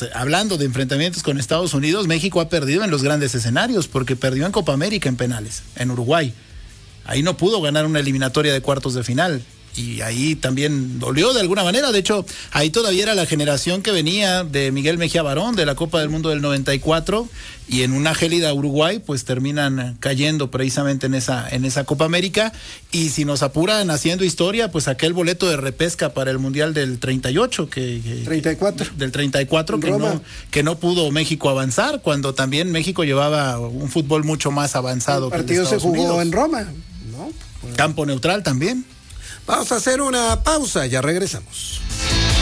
pues hablando de enfrentamientos con Estados Unidos, México ha perdido en los grandes escenarios, porque perdió en Copa América en penales, en Uruguay. Ahí no pudo ganar una eliminatoria de cuartos de final. Y ahí también dolió de alguna manera. De hecho, ahí todavía era la generación que venía de Miguel Mejía Barón, de la Copa del Mundo del 94, y en una gélida Uruguay, pues terminan cayendo precisamente en esa Copa América. Y si nos apuran haciendo historia, pues aquel boleto de repesca para el Mundial del 38, 34. Del 34, que no pudo México avanzar, cuando también México llevaba un fútbol mucho más avanzado. El partido se jugó en Roma, ¿no? Campo neutral también. Vamos a hacer una pausa, ya regresamos.